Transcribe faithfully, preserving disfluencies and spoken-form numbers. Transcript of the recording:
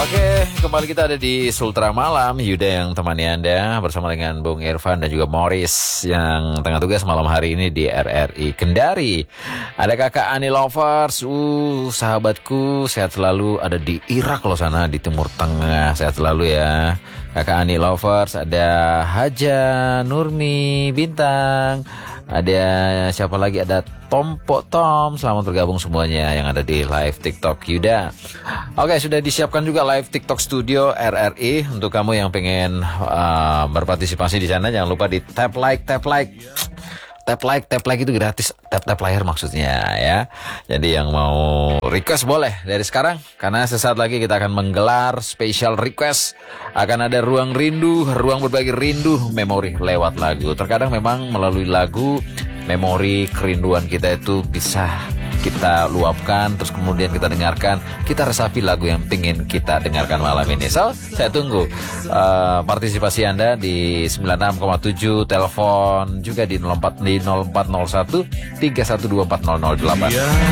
Oke, kembali kita ada di Sultra Malam. Yuda yang temani Anda bersama dengan Bung Irfan dan juga Morris yang tengah tugas malam hari ini di R R I Kendari. Ada kakak Ani Lovers, uh sahabatku, sehat selalu, ada di Irak loh sana, di Timur Tengah, sehat selalu ya. Kakak Ani Lovers, ada Haja Nurmi Bintang, ada siapa lagi, ada Tompo Tom. Selamat bergabung semuanya yang ada di live TikTok Yuda. Oke, sudah disiapkan juga live TikTok Studio R R I untuk kamu yang pengen uh, berpartisipasi di sana. Jangan lupa di tap like, tap like. Tap like, tap like itu gratis. Tap tap layar maksudnya ya. Jadi yang mau request boleh dari sekarang, karena sesaat lagi kita akan menggelar special request. Akan ada ruang rindu, ruang berbagi rindu, memori lewat lagu. Terkadang memang melalui lagu, memori kerinduan kita itu bisa kita luapkan, terus kemudian kita dengarkan, kita resapi lagu yang pingin kita dengarkan malam ini. So, saya tunggu uh, partisipasi Anda di sembilan enam koma tujuh, telepon juga di nol empat nol satu tiga satu dua empat nol nol delapan.